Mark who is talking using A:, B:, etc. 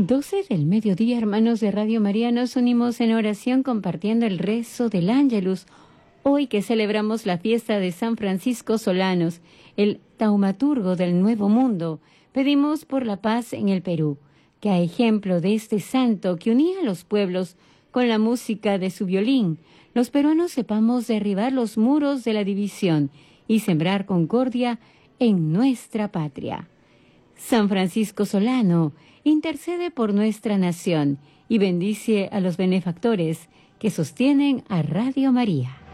A: 12 del mediodía, hermanos de Radio María, nos unimos en oración compartiendo el rezo del Ángelus. Hoy que celebramos la fiesta de San Francisco Solanos, el taumaturgo del Nuevo Mundo, pedimos por la paz en el Perú, que a ejemplo de este santo que unía a los pueblos con la música de su violín, los peruanos sepamos derribar los muros de la división y sembrar concordia en nuestra patria. San Francisco Solano, intercede por nuestra nación y bendice a los benefactores que sostienen a Radio María.